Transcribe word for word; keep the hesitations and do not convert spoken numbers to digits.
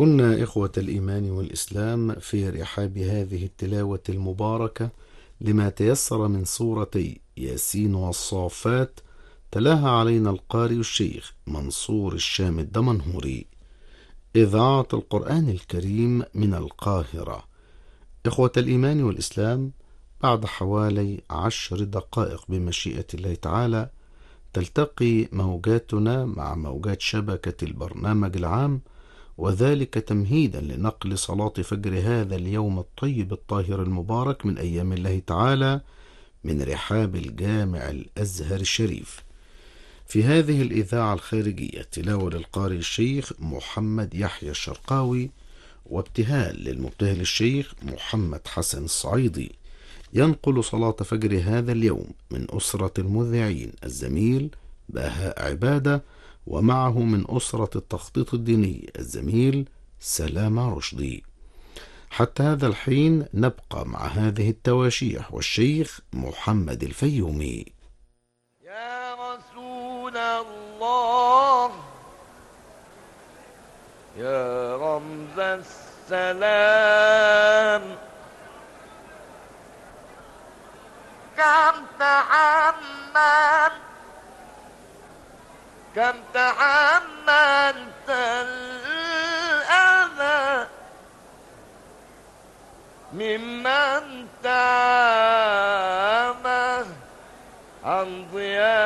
كنا إخوة الإيمان والإسلام في رحاب هذه التلاوة المباركة لما تيسر من سورتي ياسين والصافات، تلاها علينا القارئ الشيخ منصور الشام الدمنهوري، إذاعة القرآن الكريم من القاهرة. إخوة الإيمان والإسلام، بعد حوالي عشر دقائق بمشيئة الله تعالى تلتقي موجاتنا مع موجات شبكة البرنامج العام، وذلك تمهيدا لنقل صلاة فجر هذا اليوم الطيب الطاهر المبارك من أيام الله تعالى من رحاب الجامع الأزهر الشريف. في هذه الإذاعة الخارجية تلاوة للقارئ الشيخ محمد يحيى الشرقاوي، وابتهال للمبتهل الشيخ محمد حسن الصعيدي، ينقل صلاة فجر هذا اليوم من أسرة المذيعين الزميل بهاء عبادة، ومعه من أسرة التخطيط الديني الزميل سلامة رشدي. حتى هذا الحين نبقى مع هذه التواشيح والشيخ محمد الفيومي. يا رسول الله يا رمز السلام، كم تحمل كم تحملت الأذى ممن تعامى عن ضياء